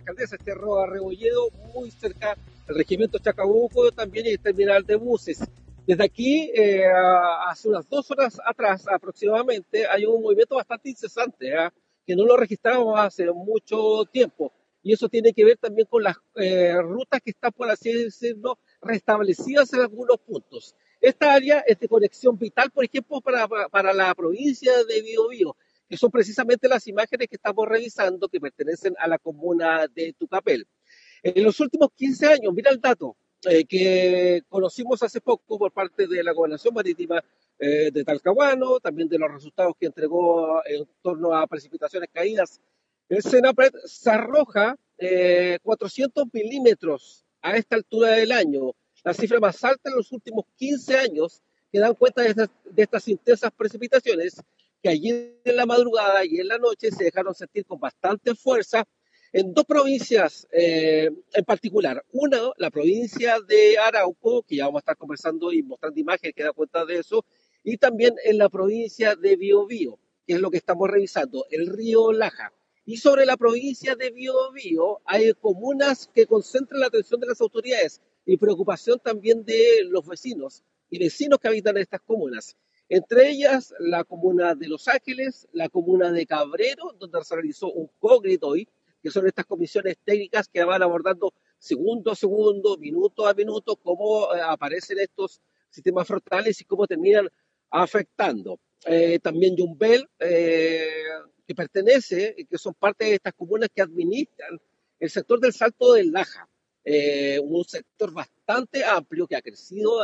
alcaldesa, Cerro Arrebolledo, muy cerca del regimiento Chacabuco, también y el terminal de buses. Desde aquí, hace unas 2 horas atrás aproximadamente, hay un movimiento bastante incesante, que no lo registramos hace mucho tiempo. Y eso tiene que ver también con las rutas que están, por así decirlo, restablecidas en algunos puntos. Esta área es de conexión vital, por ejemplo, para la provincia de Biobío, que son precisamente las imágenes que estamos revisando que pertenecen a la comuna de Tucapel. En los últimos 15 años, mira el dato que conocimos hace poco por parte de la Gobernación Marítima de Talcahuano, también de los resultados que entregó en torno a precipitaciones caídas. El Senapred se arroja 400 milímetros a esta altura del año, la cifra más alta en los últimos 15 años, que dan cuenta de estas intensas precipitaciones que ayer en la madrugada y en la noche se dejaron sentir con bastante fuerza en dos provincias en particular. Una, la provincia de Arauco, que ya vamos a estar conversando y mostrando imágenes que da cuenta de eso, y también en la provincia de Biobío, que es lo que estamos revisando, el río Laja. Y sobre la provincia de Biobío hay comunas que concentran la atención de las autoridades y preocupación también de los vecinos y vecinos que habitan en estas comunas. Entre ellas, la comuna de Los Ángeles, la comuna de Cabrero, donde se realizó un COGRIT hoy, que son estas comisiones técnicas que van abordando segundo a segundo, minuto a minuto, cómo aparecen estos sistemas frontales y cómo terminan afectando. También Yumbel, que pertenece, que son parte de estas comunas que administran el sector del Salto del Laja, un sector bastante amplio que ha crecido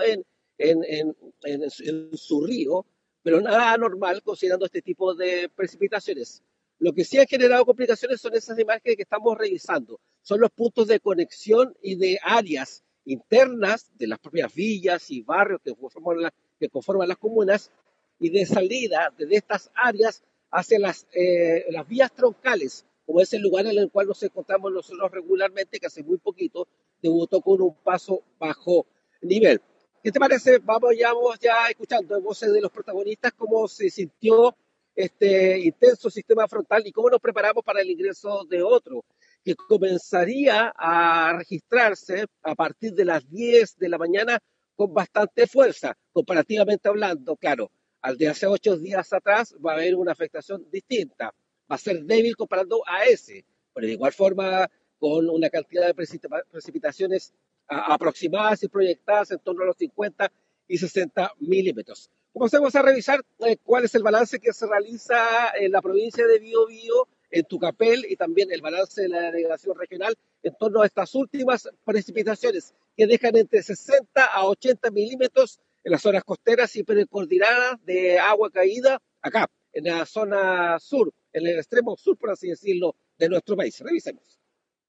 en su río, pero nada anormal considerando este tipo de precipitaciones. Lo que sí ha generado complicaciones son esas imágenes que estamos revisando. Son los puntos de conexión y de áreas internas de las propias villas y barrios que conforman las comunas y de salida de estas áreas hacia las vías troncales, como es el lugar en el cual nos encontramos nosotros regularmente, que hace muy poquito debutó con un paso bajo nivel. ¿Qué te parece? Vamos ya escuchando voces de los protagonistas, cómo se sintió este intenso sistema frontal y cómo nos preparamos para el ingreso de otro, que comenzaría a registrarse a partir de las 10 de la mañana con bastante fuerza, comparativamente hablando, claro. Al de hace 8 días atrás va a haber una afectación distinta, va a ser débil comparando a ese, pero de igual forma con una cantidad de precipitaciones aproximadas y proyectadas en torno a los 50 y 60 milímetros. Comencemos a revisar cuál es el balance que se realiza en la provincia de Biobío, en Tucapel, y también el balance de la delegación regional en torno a estas últimas precipitaciones que dejan entre 60 a 80 milímetros en las zonas costeras y precoordinadas de agua caída acá, en la zona sur, en el extremo sur, por así decirlo, de nuestro país. Revisemos.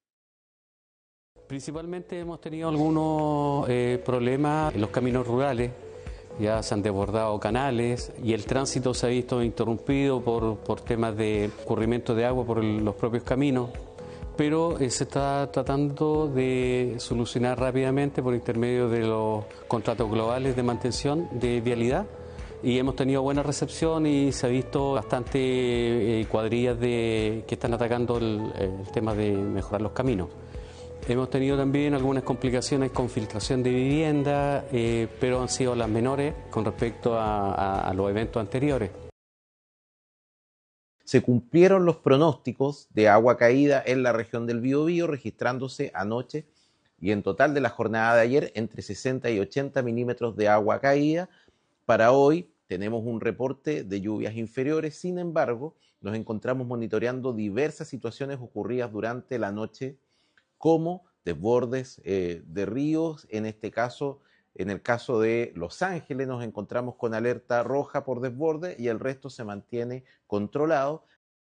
Principalmente hemos tenido algunos problemas en los caminos rurales, ya se han desbordado canales y el tránsito se ha visto interrumpido por temas de escurrimiento de agua por los propios caminos, pero se está tratando de solucionar rápidamente por intermedio de los contratos globales de mantención de vialidad y hemos tenido buena recepción y se ha visto bastante cuadrillas que están atacando el tema de mejorar los caminos. Hemos tenido también algunas complicaciones con filtración de vivienda, pero han sido las menores con respecto a los eventos anteriores. Se cumplieron los pronósticos de agua caída en la región del Biobío, registrándose anoche y en total de la jornada de ayer entre 60 y 80 milímetros de agua caída. Para hoy tenemos un reporte de lluvias inferiores, sin embargo, nos encontramos monitoreando diversas situaciones ocurridas durante la noche, como desbordes de ríos. En este caso, en el caso de Los Ángeles, nos encontramos con alerta roja por desborde y el resto se mantiene controlado.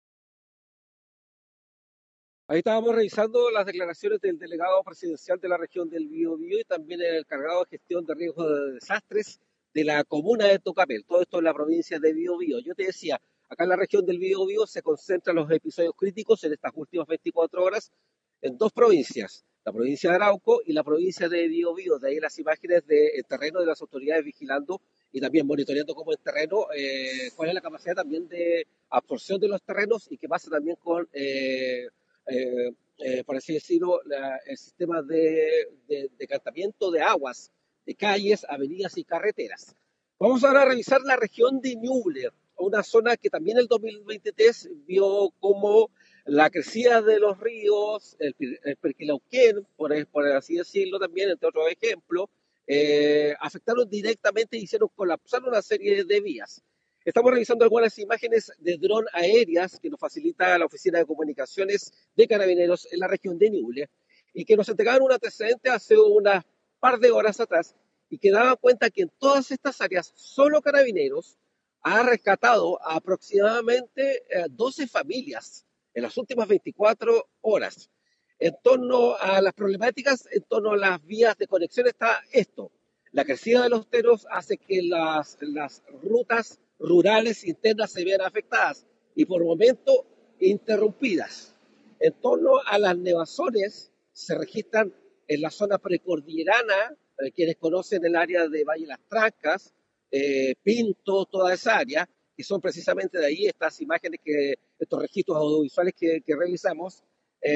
Ahí estábamos revisando las declaraciones del delegado presidencial de la región del Biobío y también el encargado de gestión de riesgos de desastres de la comuna de Tucapel. Todo esto en la provincia de Biobío. Yo te decía, acá en la región del Biobío se concentran los episodios críticos en estas últimas 24 horas en dos provincias, la provincia de Arauco y la provincia de Biobío. De ahí las imágenes del terreno de las autoridades vigilando y también monitoreando cómo el terreno, cuál es la capacidad también de absorción de los terrenos y qué pasa también con por así decirlo, el sistema de decantamiento de aguas de calles, avenidas y carreteras. Vamos ahora a revisar la región de Ñuble, una zona que también el 2023 vio como la crecida de los ríos, el Perquilauquén, por así decirlo también, entre otros ejemplos, afectaron directamente y hicieron colapsar una serie de vías. Estamos revisando algunas imágenes de dron aéreas que nos facilita la Oficina de Comunicaciones de Carabineros en la región de Ñuble y que nos entregaron un antecedente hace unas par de horas atrás y que daban cuenta que en todas estas áreas solo Carabineros ha rescatado a aproximadamente 12 familias en las últimas 24 horas. En torno a las problemáticas, en torno a las vías de conexión está esto. La crecida de los teros hace que las rutas rurales internas se vean afectadas y por momento interrumpidas. En torno a las nevazones se registran en la zona precordillerana, quienes conocen el área de Valle Las Trancas, Pinto, toda esa área, que son precisamente de ahí estas imágenes, estos registros audiovisuales que revisamos,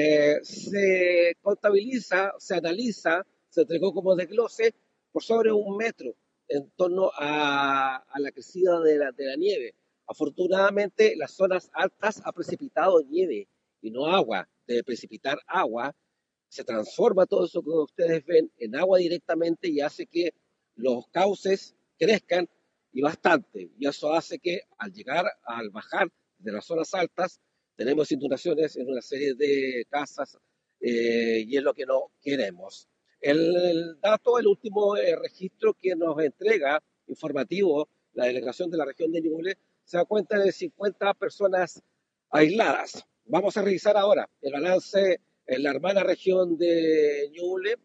se contabiliza, se analiza, se entregó como desglose por sobre 1 metro en torno a la crecida de la nieve. Afortunadamente, las zonas altas ha precipitado nieve y no agua. De precipitar agua, se transforma todo eso que ustedes ven en agua directamente y hace que los cauces crezcan y bastante. Y eso hace que al bajar de las zonas altas, tenemos inundaciones en una serie de casas y es lo que no queremos. El dato, el último registro que nos entrega informativo la delegación de la región de Ñuble, se da cuenta de 50 personas aisladas. Vamos a revisar ahora el balance en la hermana región de Ñuble,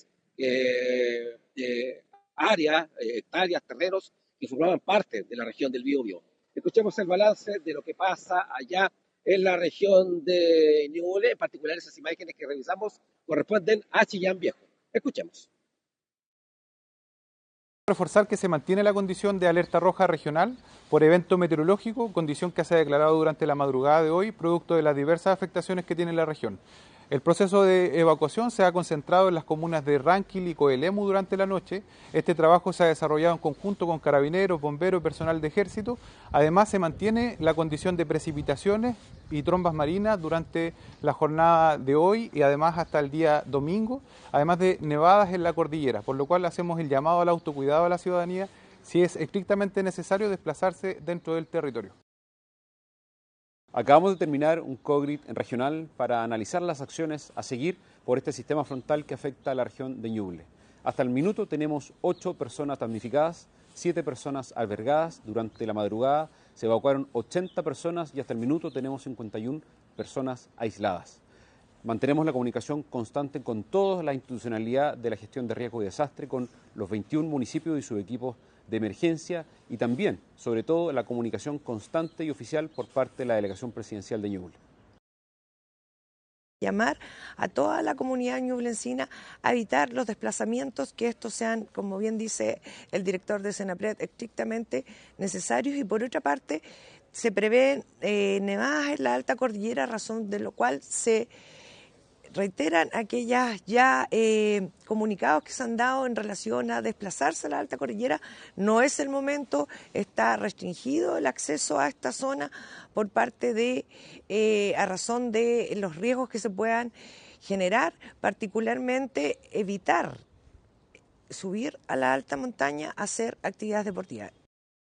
áreas, hectáreas, terrenos que formaban parte de la región del Biobío. Escuchemos el balance de lo que pasa allá en la región de Ñuble, en particular esas imágenes que revisamos corresponden a Chillán Viejo. Escuchemos. Reforzar que se mantiene la condición de alerta roja regional por evento meteorológico, condición que se ha declarado durante la madrugada de hoy, producto de las diversas afectaciones que tiene la región. El proceso de evacuación se ha concentrado en las comunas de Ranquil y Coelemu durante la noche. Este trabajo se ha desarrollado en conjunto con carabineros, bomberos y personal de ejército. Además, se mantiene la condición de precipitaciones y trombas marinas durante la jornada de hoy y además hasta el día domingo, además de nevadas en la cordillera, por lo cual hacemos el llamado al autocuidado a la ciudadanía si es estrictamente necesario desplazarse dentro del territorio. Acabamos de terminar un COGRIT regional para analizar las acciones a seguir por este sistema frontal que afecta a la región de Ñuble. Hasta el minuto tenemos 8 personas damnificadas, 7 personas albergadas. Durante la madrugada se evacuaron 80 personas y hasta el minuto tenemos 51 personas aisladas. Mantenemos la comunicación constante con toda la institucionalidad de la gestión de riesgo y desastre, con los 21 municipios y sus equipos de emergencia y también, sobre todo, la comunicación constante y oficial por parte de la Delegación Presidencial de Ñuble. Llamar a toda la comunidad ñublencina a evitar los desplazamientos, que estos sean, como bien dice el director de Senapred, estrictamente necesarios, y por otra parte se prevén nevadas en la alta cordillera, razón de lo cual se reiteran aquellas ya comunicados que se han dado en relación a desplazarse a la alta cordillera. No es el momento, está restringido el acceso a esta zona por parte de, a razón de los riesgos que se puedan generar, particularmente evitar subir a la alta montaña a hacer actividades deportivas.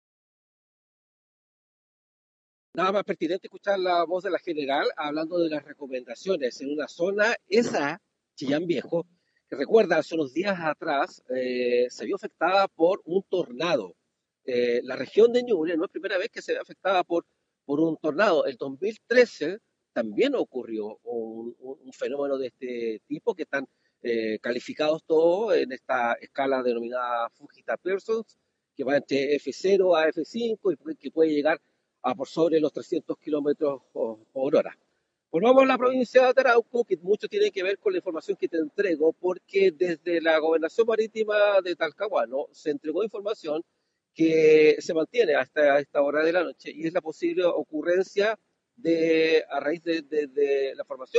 Nada más pertinente escuchar la voz de la general hablando de las recomendaciones en una zona, esa, Chillán Viejo, que recuerda, hace unos días atrás se vio afectada por un tornado. La región de Ñuble no es primera vez que se ve afectada por un tornado. El 2013 también ocurrió un fenómeno de este tipo, que están calificados todos en esta escala denominada Fujita-Pearsons, que va entre F0 a F5 y que puede llegar a por sobre los 300 kilómetros por hora. Volvamos a la provincia de Arauco, que mucho tiene que ver con la información que te entrego, porque desde la Gobernación Marítima de Talcahuano se entregó información que se mantiene hasta esta hora de la noche, y es la posible ocurrencia a raíz de la formación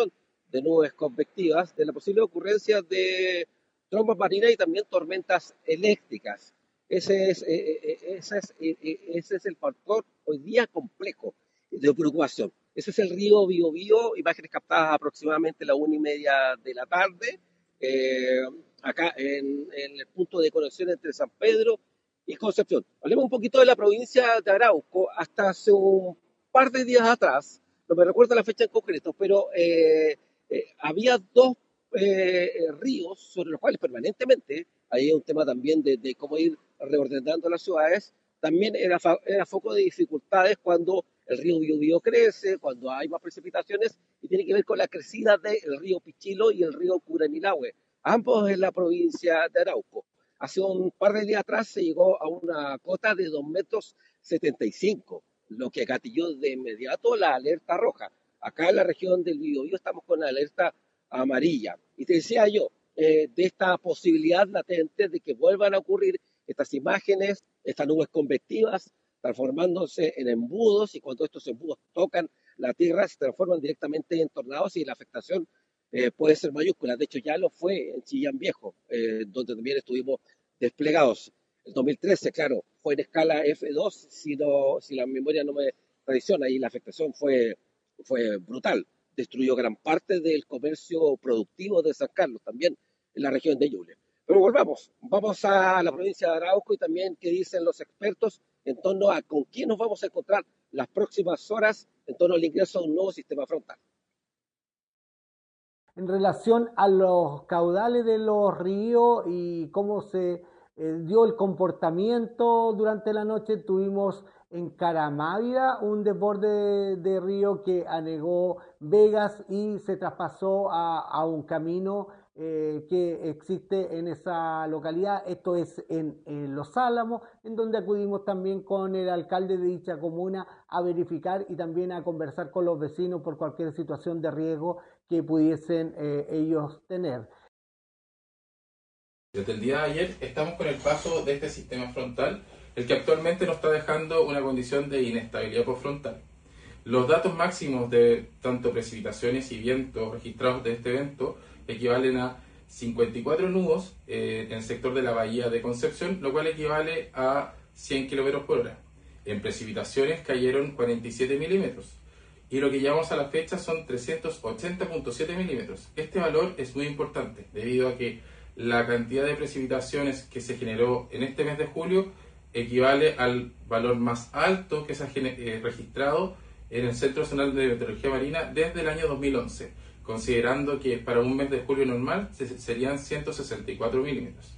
de nubes convectivas, de la posible ocurrencia de trombas marinas y también tormentas eléctricas. Ese es el factor hoy día complejo de preocupación. Ese es el río Biobío, imágenes captadas aproximadamente a la 1:30 de la tarde, acá en el punto de conexión entre San Pedro y Concepción. Hablemos un poquito de la provincia de Arauco. Hasta hace un par de días atrás, no me recuerdo la fecha en concreto, pero había dos ríos sobre los cuales permanentemente, hay un tema también de cómo ir reordenando las ciudades, también era foco de dificultades cuando el río Biobío crece, cuando hay más precipitaciones, y tiene que ver con la crecida del río Pichilo y el río Curanilahue, ambos en la provincia de Arauco. Hace un par de días atrás se llegó a una cota de 2,75 metros, lo que gatilló de inmediato la alerta roja. Acá en la región del Biobío estamos con la alerta amarilla. Y te decía yo, de esta posibilidad latente de que vuelvan a ocurrir estas imágenes, estas nubes convectivas, transformándose en embudos, y cuando estos embudos tocan la tierra se transforman directamente en tornados y la afectación puede ser mayúscula. De hecho, ya lo fue en Chillán Viejo, donde también estuvimos desplegados. El 2013, claro, fue en escala F2, si la memoria no me traiciona, y la afectación fue brutal. Destruyó gran parte del comercio productivo de San Carlos, también en la región de Ñuble. Pero vamos a la provincia de Arauco y también qué dicen los expertos en torno a con quién nos vamos a encontrar las próximas horas en torno al ingreso a un nuevo sistema frontal. En relación a los caudales de los ríos y cómo se dio el comportamiento durante la noche, tuvimos en Caramávida un desborde de río que anegó Vegas y se traspasó a un camino que existe en esa localidad. Esto es en Los Álamos, en donde acudimos también con el alcalde de dicha comuna a verificar y también a conversar con los vecinos por cualquier situación de riesgo que pudiesen ellos tener. Desde el día de ayer estamos con el paso de este sistema frontal, el que actualmente nos está dejando una condición de inestabilidad postfrontal. Los datos máximos de tanto precipitaciones y vientos registrados de este evento equivalen a 54 nudos en el sector de la bahía de Concepción, lo cual equivale a 100 km/h. En precipitaciones cayeron 47 milímetros y lo que llevamos a la fecha son 380.7 milímetros. Este valor es muy importante debido a que la cantidad de precipitaciones que se generó en este mes de julio equivale al valor más alto que se ha registrado en el Centro Nacional de Meteorología Marina desde el año 2011, considerando que para un mes de julio normal serían 164 milímetros.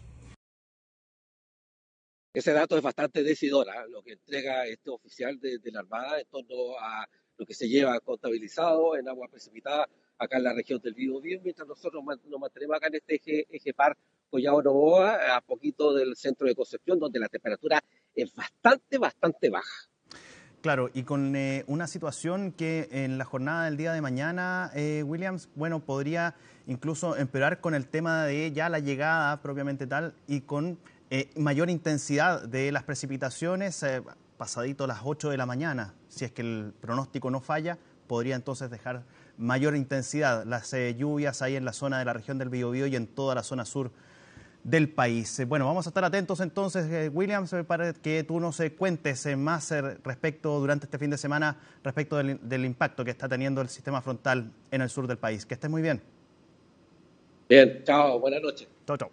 Ese dato es bastante decidor, lo que entrega este oficial de la Armada en torno a lo que se lleva contabilizado en agua precipitada acá en la región del Biobío, mientras nosotros nos mantenemos acá en este eje par Collao Novoa, a poquito del centro de Concepción, donde la temperatura es bastante baja. Claro, y con una situación que en la jornada del día de mañana, Williams, bueno, podría incluso empeorar con el tema de ya la llegada propiamente tal y con mayor intensidad de las precipitaciones, pasadito a las 8 de la mañana. Si es que el pronóstico no falla, podría entonces dejar mayor intensidad las lluvias ahí en la zona de la región del Biobío y en toda la zona sur del país. Bueno, vamos a estar atentos entonces, Williams, para que tú nos cuentes más respecto durante este fin de semana, respecto del impacto que está teniendo el sistema frontal en el sur del país. Que estés muy bien. Bien, chao, buenas noches. Chao.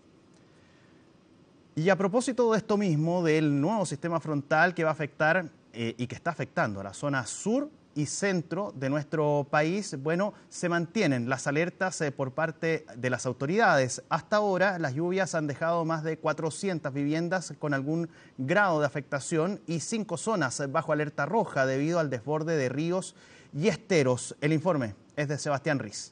Y a propósito de esto mismo, del nuevo sistema frontal que va a afectar y que está afectando a la zona sur y centro de nuestro país, bueno, se mantienen las alertas por parte de las autoridades. Hasta ahora las lluvias han dejado más de 400 viviendas con algún grado de afectación y 5 zonas bajo alerta roja debido al desborde de ríos y esteros. El informe es de Sebastián Riz.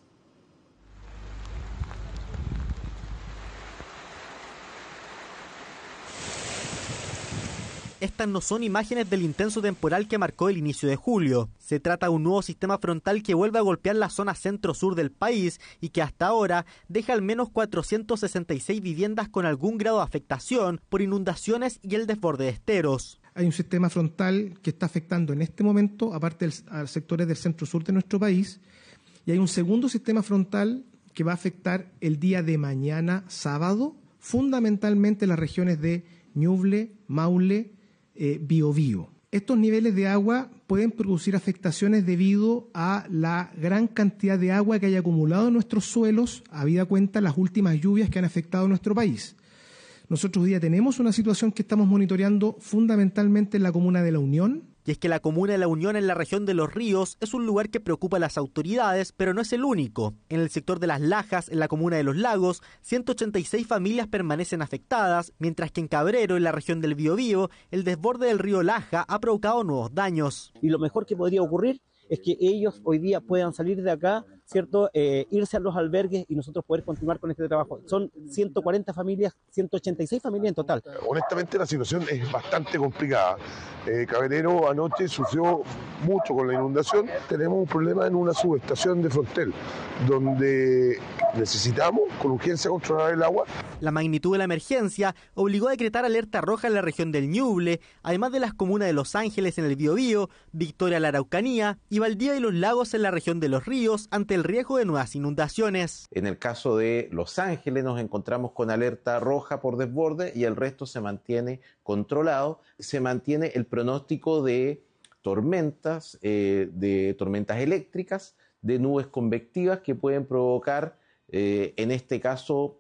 Estas no son imágenes del intenso temporal que marcó el inicio de julio. Se trata de un nuevo sistema frontal que vuelve a golpear la zona centro-sur del país y que hasta ahora deja al menos 466 viviendas con algún grado de afectación por inundaciones y el desborde de esteros. Hay un sistema frontal que está afectando en este momento, aparte a sectores del centro-sur de nuestro país, y hay un segundo sistema frontal que va a afectar el día de mañana, sábado, fundamentalmente las regiones de Ñuble, Maule, Biobío. Estos niveles de agua pueden producir afectaciones debido a la gran cantidad de agua que haya acumulado en nuestros suelos, habida cuenta las últimas lluvias que han afectado nuestro país. Nosotros hoy día tenemos una situación que estamos monitoreando fundamentalmente en la comuna de La Unión. Y es que la comuna de La Unión en la región de Los Ríos es un lugar que preocupa a las autoridades, pero no es el único. En el sector de Las Lajas, en la comuna de Los Lagos, 186 familias permanecen afectadas, mientras que en Cabrero, en la región del Biobío, el desborde del río Laja ha provocado nuevos daños. Y lo mejor que podría ocurrir es que ellos hoy día puedan salir de acá, ¿cierto? Irse a los albergues y nosotros poder continuar con este trabajo. Son 140 familias, 186 familias en total. Honestamente la situación es bastante complicada. Cabrero anoche sufrió mucho con la inundación. Tenemos un problema en una subestación de Frontel, donde necesitamos con urgencia controlar el agua. La magnitud de la emergencia obligó a decretar alerta roja en la región del Ñuble, además de las comunas de Los Ángeles en el Biobío, Victoria en la Araucanía y Valdivia y Los Lagos en la región de Los Ríos ante el riesgo de nuevas inundaciones. En el caso de Los Ángeles nos encontramos con alerta roja por desborde y el resto se mantiene controlado. Se mantiene el pronóstico de tormentas eléctricas, de nubes convectivas que pueden provocar, en este caso,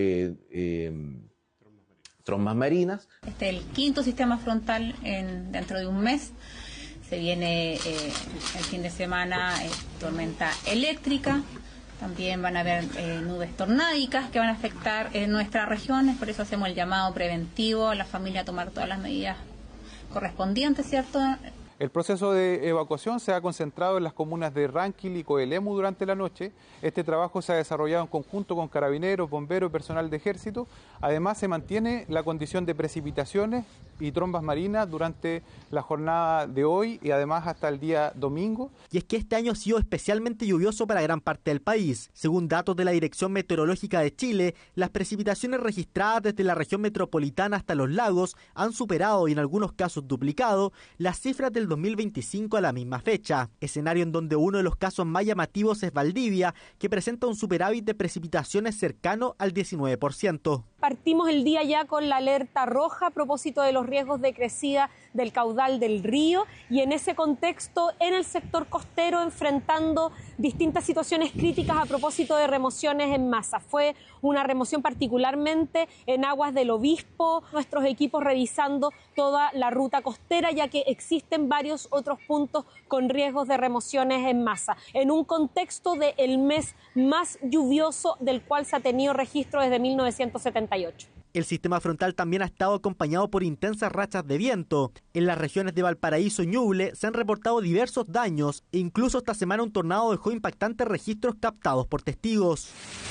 trombas marinas. Este es el quinto sistema frontal dentro de un mes. Se viene el fin de semana tormenta eléctrica. También van a haber nubes tornádicas que van a afectar nuestras regiones. Por eso hacemos el llamado preventivo a la familia a tomar todas las medidas correspondientes, ¿cierto? El proceso de evacuación se ha concentrado en las comunas de Ranquil y Coelemu durante la noche. Este trabajo se ha desarrollado en conjunto con carabineros, bomberos y personal de ejército. Además, se mantiene la condición de precipitaciones y trombas marinas durante la jornada de hoy y además hasta el día domingo. Y es que este año ha sido especialmente lluvioso para gran parte del país. Según datos de la Dirección Meteorológica de Chile, las precipitaciones registradas desde la región metropolitana hasta los lagos han superado y en algunos casos duplicado las cifras del 2025 a la misma fecha, escenario en donde uno de los casos más llamativos es Valdivia, que presenta un superávit de precipitaciones cercano al 19%. Partimos el día ya con la alerta roja a propósito de los riesgos de crecida del caudal del río y en ese contexto en el sector costero enfrentando distintas situaciones críticas a propósito de remociones en masa. Fue una remoción particularmente en aguas del Obispo, nuestros equipos revisando toda la ruta costera ya que existen varios otros puntos con riesgos de remociones en masa. En un contexto del mes más lluvioso del cual se ha tenido registro desde 1978. El sistema frontal también ha estado acompañado por intensas rachas de viento. En las regiones de Valparaíso y Ñuble se han reportado diversos daños e incluso esta semana un tornado dejó impactantes registros captados por testigos.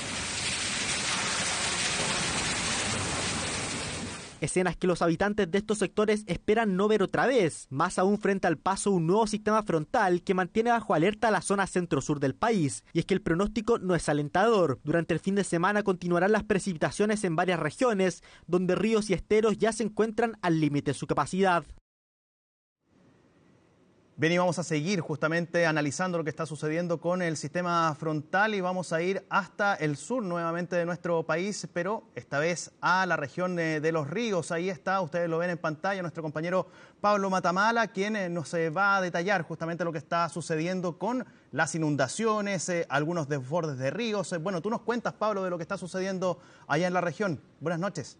Escenas que los habitantes de estos sectores esperan no ver otra vez, más aún frente al paso de un nuevo sistema frontal que mantiene bajo alerta la zona centro-sur del país. Y es que el pronóstico no es alentador. Durante el fin de semana continuarán las precipitaciones en varias regiones, donde ríos y esteros ya se encuentran al límite de su capacidad. Bien, y vamos a seguir justamente analizando lo que está sucediendo con el sistema frontal y vamos a ir hasta el sur nuevamente de nuestro país, pero esta vez a la región de Los Ríos. Ahí está, ustedes lo ven en pantalla, nuestro compañero Pablo Matamala, quien nos va a detallar justamente lo que está sucediendo con las inundaciones, algunos desbordes de ríos. Bueno, tú nos cuentas, Pablo, de lo que está sucediendo allá en la región. Buenas noches.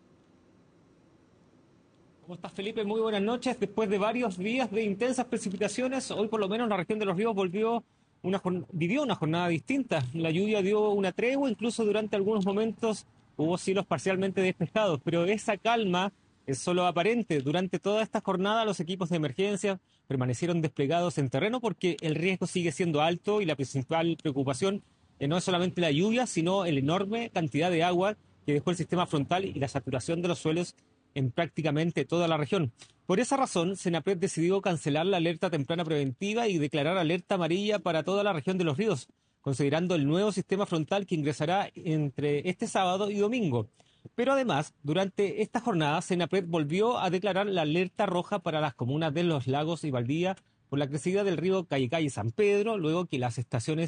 ¿Cómo estás, Felipe? Muy buenas noches. Después de varios días de intensas precipitaciones, hoy por lo menos la región de Los Ríos vivió una jornada distinta. La lluvia dio una tregua, incluso durante algunos momentos hubo cielos parcialmente despejados, pero esa calma es solo aparente. Durante toda esta jornada los equipos de emergencia permanecieron desplegados en terreno porque el riesgo sigue siendo alto y la principal preocupación no es solamente la lluvia, sino la enorme cantidad de agua que dejó el sistema frontal y la saturación de los suelos en prácticamente toda la región. Por esa razón, Senapred decidió cancelar la alerta temprana preventiva y declarar alerta amarilla para toda la región de Los Ríos, considerando el nuevo sistema frontal que ingresará entre este sábado y domingo. Pero además, durante esta jornada, Senapred volvió a declarar la alerta roja para las comunas de Los Lagos y Valdivia por la crecida del río Cayecay y San Pedro, luego que las estaciones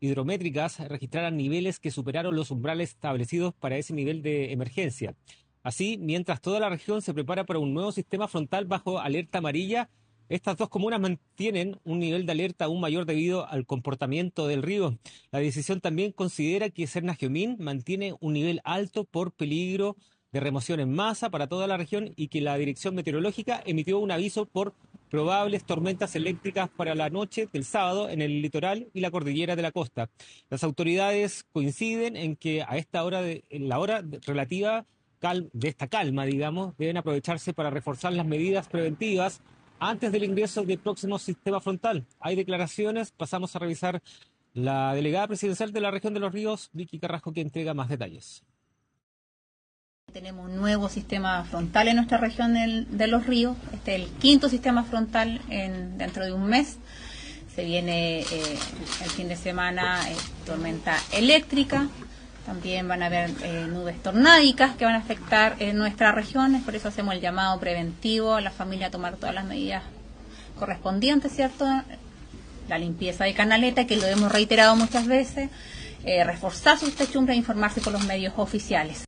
hidrométricas registraran niveles que superaron los umbrales establecidos para ese nivel de emergencia. Así, mientras toda la región se prepara para un nuevo sistema frontal bajo alerta amarilla, estas dos comunas mantienen un nivel de alerta aún mayor debido al comportamiento del río. La decisión también considera que Serna-Giomín mantiene un nivel alto por peligro de remoción en masa para toda la región y que la Dirección Meteorológica emitió un aviso por probables tormentas eléctricas para la noche del sábado en el litoral y la cordillera de la costa. Las autoridades coinciden en que a esta hora, en la hora relativa de esta calma, digamos, deben aprovecharse para reforzar las medidas preventivas antes del ingreso del próximo sistema frontal. Hay declaraciones, pasamos a revisar la delegada presidencial de la región de Los Ríos, Vicky Carrasco, que entrega más detalles. Tenemos un nuevo sistema frontal en nuestra región de Los Ríos. Este es el quinto sistema frontal dentro de un mes. Se viene el fin de semana tormenta eléctrica. También van a haber nubes tornádicas que van a afectar nuestra región. Por eso hacemos el llamado preventivo a la familia a tomar todas las medidas correspondientes, ¿cierto? La limpieza de canaleta, que lo hemos reiterado muchas veces. Reforzar sus techumbres e informarse por los medios oficiales.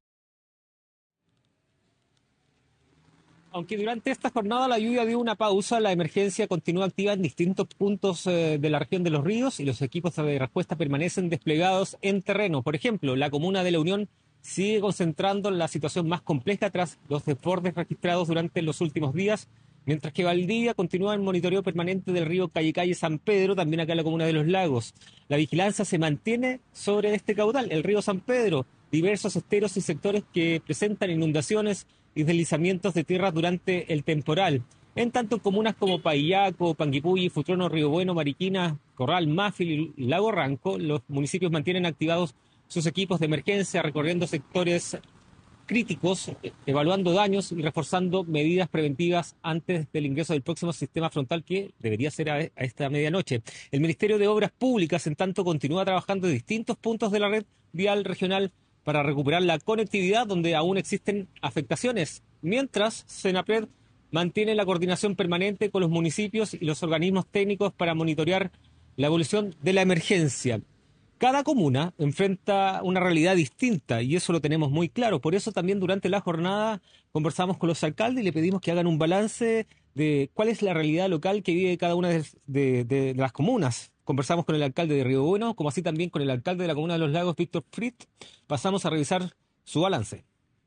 Aunque durante esta jornada la lluvia dio una pausa, la emergencia continúa activa en distintos puntos de la región de Los Ríos y los equipos de respuesta permanecen desplegados en terreno. Por ejemplo, la comuna de La Unión sigue concentrando la situación más compleja tras los desbordes registrados durante los últimos días, mientras que Valdivia continúa en monitoreo permanente del río Calle San Pedro, también acá en la comuna de Los Lagos. La vigilancia se mantiene sobre este caudal, el río San Pedro, diversos esteros y sectores que presentan inundaciones y deslizamientos de tierra durante el temporal. En tanto, comunas como Paillaco, Panguipulli, Futrono, Río Bueno, Mariquina, Corral, Máfil y Lago Ranco, los municipios mantienen activados sus equipos de emergencia, recorriendo sectores críticos, evaluando daños y reforzando medidas preventivas antes del ingreso del próximo sistema frontal, que debería ser a esta medianoche. El Ministerio de Obras Públicas, en tanto, continúa trabajando en distintos puntos de la red vial regional para recuperar la conectividad donde aún existen afectaciones, mientras Senapred mantiene la coordinación permanente con los municipios y los organismos técnicos para monitorear la evolución de la emergencia. Cada comuna enfrenta una realidad distinta y eso lo tenemos muy claro. Por eso también durante la jornada conversamos con los alcaldes y le pedimos que hagan un balance de cuál es la realidad local que vive cada una de las comunas. Conversamos con el alcalde de Río Bueno, como así también con el alcalde de la comuna de Los Lagos, Víctor Fritz. Pasamos a revisar su balance.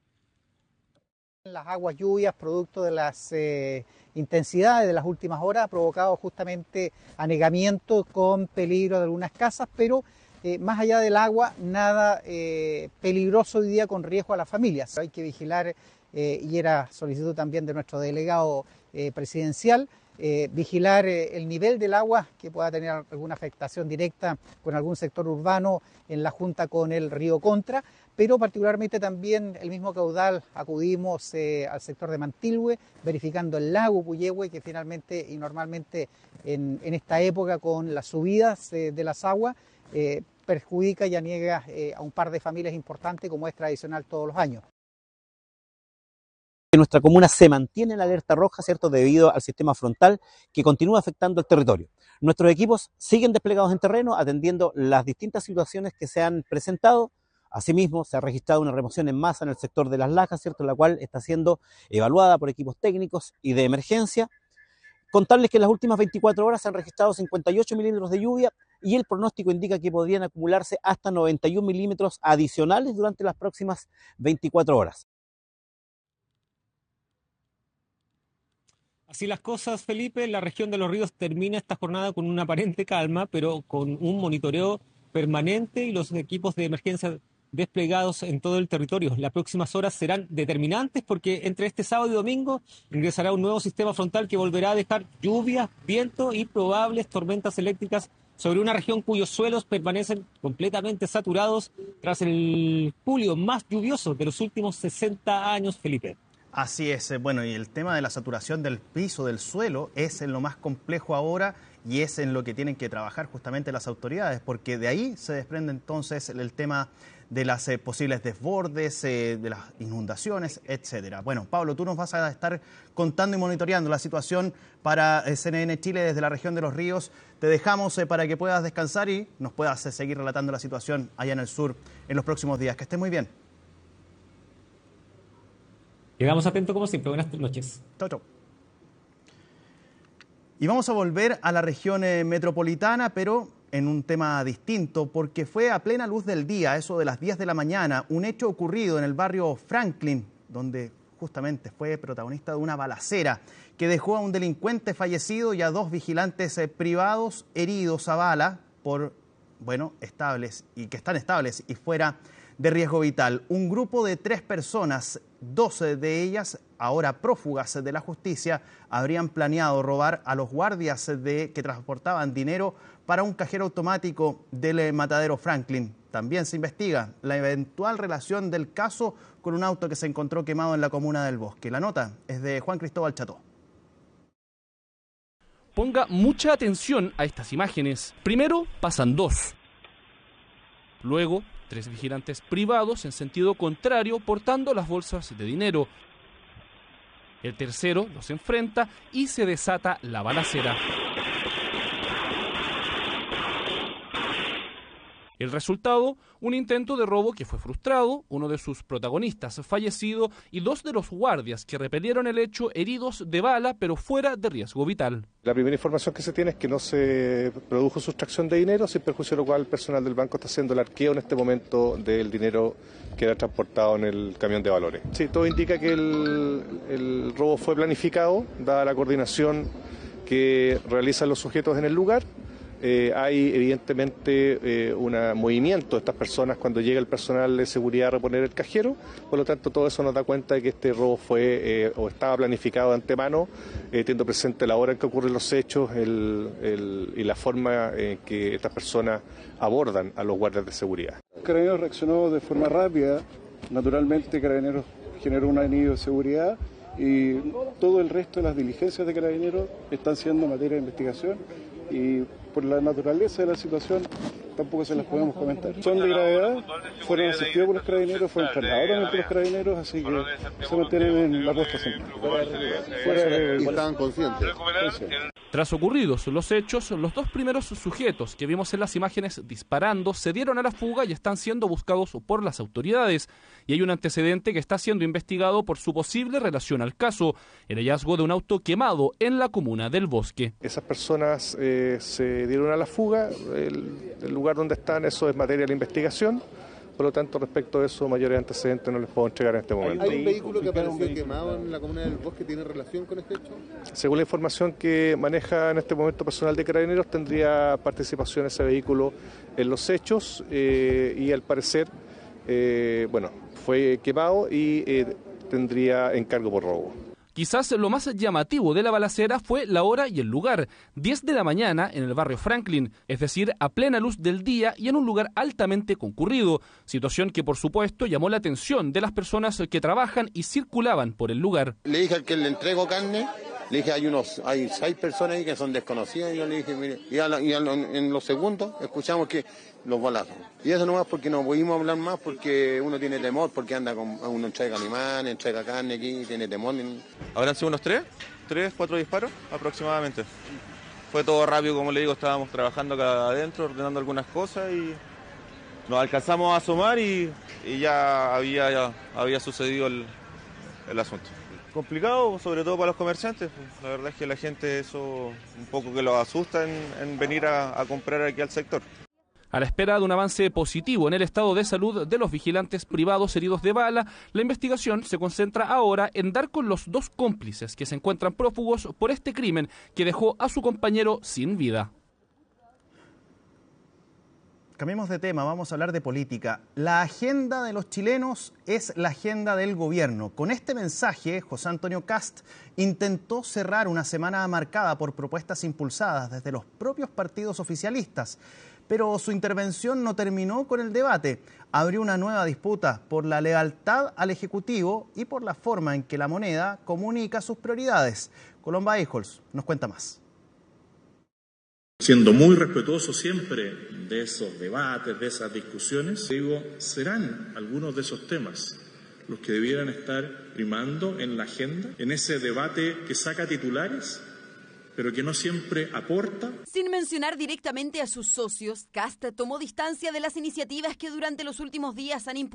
Las aguas lluvias, producto de las intensidades de las últimas horas, ha provocado justamente anegamiento con peligro de algunas casas, pero más allá del agua, nada peligroso hoy día con riesgo a las familias. Hay que vigilar, y era solicitud también de nuestro delegado presidencial, vigilar el nivel del agua que pueda tener alguna afectación directa con algún sector urbano en la junta con el río Contra, pero particularmente también el mismo caudal acudimos al sector de Mantilhue, verificando el lago Puyehue, que finalmente y normalmente en esta época con las subidas de las aguas perjudica y aniega a un par de familias importantes como es tradicional todos los años. En nuestra comuna se mantiene en la alerta roja, ¿cierto?, debido al sistema frontal que continúa afectando el territorio. Nuestros equipos siguen desplegados en terreno, atendiendo las distintas situaciones que se han presentado. Asimismo, se ha registrado una remoción en masa en el sector de Las Lajas, ¿cierto?, la cual está siendo evaluada por equipos técnicos y de emergencia. Contarles que en las últimas 24 horas se han registrado 58 milímetros de lluvia y el pronóstico indica que podrían acumularse hasta 91 milímetros adicionales durante las próximas 24 horas. Así las cosas, Felipe, la región de Los Ríos termina esta jornada con una aparente calma, pero con un monitoreo permanente y los equipos de emergencia desplegados en todo el territorio. Las próximas horas serán determinantes porque entre este sábado y domingo ingresará un nuevo sistema frontal que volverá a dejar lluvias, viento y probables tormentas eléctricas sobre una región cuyos suelos permanecen completamente saturados tras el julio más lluvioso de los últimos 60 años, Felipe. Así es, bueno, y el tema de la saturación del piso, del suelo, es en lo más complejo ahora y es en lo que tienen que trabajar justamente las autoridades, porque de ahí se desprende entonces el tema de las posibles desbordes, de las inundaciones, etcétera. Bueno, Pablo, tú nos vas a estar contando y monitoreando la situación para CNN Chile desde la región de Los Ríos. Te dejamos para que puedas descansar y nos puedas seguir relatando la situación allá en el sur en los próximos días. Que estés muy bien. Llegamos atentos como siempre. Buenas noches. Chau, chau. Y vamos a volver a la región metropolitana, pero en un tema distinto, porque fue a plena luz del día, eso de las 10 de la mañana, un hecho ocurrido en el barrio Franklin, donde justamente fue protagonista de una balacera que dejó a un delincuente fallecido y a 2 vigilantes privados heridos a bala por, estables y que están estables y fuera de riesgo vital. Un grupo de 3 personas, 12 de ellas ahora prófugas de la justicia, habrían planeado robar a los guardias que transportaban dinero para un cajero automático del matadero Franklin. También se investiga la eventual relación del caso con un auto que se encontró quemado en la comuna del Bosque. La nota es de Juan Cristóbal Cható. Ponga mucha atención a estas imágenes. Primero pasan 2. Luego 3 vigilantes privados en sentido contrario portando las bolsas de dinero. El tercero los enfrenta y se desata la balacera. El resultado, un intento de robo que fue frustrado, uno de sus protagonistas fallecido y 2 de los guardias que repelieron el hecho heridos de bala pero fuera de riesgo vital. La primera información que se tiene es que no se produjo sustracción de dinero, sin perjuicio de lo cual el personal del banco está haciendo el arqueo en este momento del dinero que era transportado en el camión de valores. Sí, todo indica que el robo fue planificado, dada la coordinación que realizan los sujetos en el lugar. Hay evidentemente un movimiento de estas personas cuando llega el personal de seguridad a reponer el cajero, por lo tanto todo eso nos da cuenta de que este robo fue o estaba planificado de antemano, teniendo presente la hora en que ocurren los hechos y la forma en que estas personas abordan a los guardias de seguridad. Carabineros reaccionó de forma rápida, naturalmente Carabineros generó un anillo de seguridad y todo el resto de las diligencias de Carabineros están siendo materia de investigación y por la naturaleza de la situación tampoco se las podemos comentar. Son de gravedad, fueron asistidos por los Carabineros, fueron trasladados también por los Carabineros, así que se mantienen en la puesta siempre. Y estaban conscientes. Tras ocurridos los hechos, los 2 primeros sujetos que vimos en las imágenes disparando se dieron a la fuga y están siendo buscados por las autoridades. Y hay un antecedente que está siendo investigado por su posible relación al caso, el hallazgo de un auto quemado en la comuna del Bosque. Esas personas se dieron a la fuga, el lugar donde están, eso es materia de la investigación. Por lo tanto, respecto a eso, mayores antecedentes no les puedo entregar en este momento. ¿Hay un vehículo que apareció quemado en la comuna del Bosque que tiene relación con este hecho? Según la información que maneja en este momento personal de Carabineros, tendría participación ese vehículo en los hechos y al parecer, fue quemado y tendría encargo por robo. Quizás lo más llamativo de la balacera fue la hora y el lugar, 10 de la mañana en el barrio Franklin, es decir, a plena luz del día y en un lugar altamente concurrido, situación que por supuesto llamó la atención de las personas que trabajan y circulaban por el lugar. Le dije al que le entrego carne, le dije hay 6 personas ahí que son desconocidas y yo le dije, mire, en los segundos escuchamos que los balazos. Y eso nomás porque no pudimos hablar más porque uno tiene temor, porque anda con uno entrega animales, entrega carne aquí, tiene temor. Habrán sido unos 4 disparos aproximadamente. Fue todo rápido, como le digo, estábamos trabajando acá adentro, ordenando algunas cosas y nos alcanzamos a asomar y ya había sucedido el asunto. Complicado, sobre todo para los comerciantes. La verdad es que la gente eso un poco que los asusta en venir a comprar aquí al sector. A la espera de un avance positivo en el estado de salud de los vigilantes privados heridos de bala, la investigación se concentra ahora en dar con los 2 cómplices que se encuentran prófugos por este crimen que dejó a su compañero sin vida. Cambiemos de tema, vamos a hablar de política. La agenda de los chilenos es la agenda del gobierno. Con este mensaje, José Antonio Kast intentó cerrar una semana marcada por propuestas impulsadas desde los propios partidos oficialistas. Pero su intervención no terminó con el debate. Abrió una nueva disputa por la lealtad al Ejecutivo y por la forma en que la moneda comunica sus prioridades. Colomba Eijols nos cuenta más. Siendo muy respetuoso siempre de esos debates, de esas discusiones, digo, serán algunos de esos temas los que debieran estar primando en la agenda, en ese debate que saca titulares, pero que no siempre aporta. Sin mencionar directamente a sus socios, Kast tomó distancia de las iniciativas que durante los últimos días han impulsado